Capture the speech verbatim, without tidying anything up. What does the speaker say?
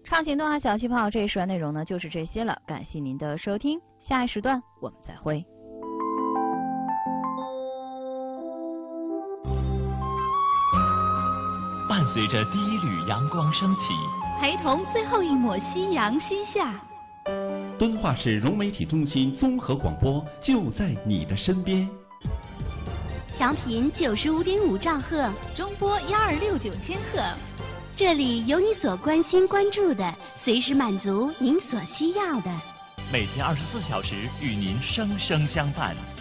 畅行动画小气泡这一时段内容呢就是这些了，感谢您的收听，下一时段我们再会。 伴随着第一缕阳光升起， 陪同最后一抹夕阳西下。 敦化市融媒体中心综合广播就在你的身边。 调频九十五点五兆赫，中波幺二六九千赫。这里有你所关心关注的，随时满足您所需要的。 每天二十四小时与您生生相伴。